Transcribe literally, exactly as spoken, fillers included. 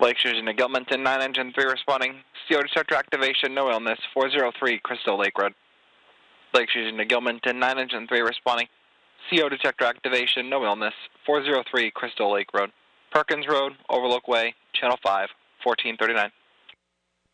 Lake Shores into Gilmanton, nine engine three responding. C O detector activation, no illness, four oh three Crystal Lake Road. Lake Shores into Gilmanton, nine engine three responding. C O detector activation, no illness, four oh three Crystal Lake Road. Perkins Road, Overlook Way, Channel five, fourteen thirty-nine.